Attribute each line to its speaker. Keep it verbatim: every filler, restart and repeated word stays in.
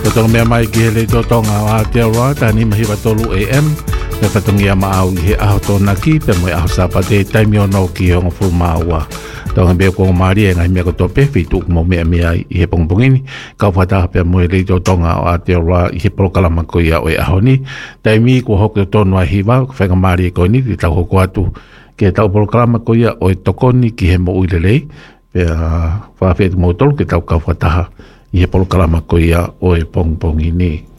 Speaker 1: tong mea mai ki hele to tonga o Aotearoa tani mahiwa tolu A M me whatungia maau i he aho tōna ki pe moe aho sapate taimi o no ki honga fu maua tonga mea kong maari e ngai mea ko tope fitu mo mea mea i he pongpongini kau whataha pe moe le to tonga o Aotearoa i he prokalama ko ia o e aho ni taimi ko hoke tonu a hiwa whenga maari e koini i tau hoko atu ke tau prokalama ko ia o e tokoni ki he mo uilelei pe whawhetu mo tolu ke tau kau whataha i he prokalama ko ia o e pongpongini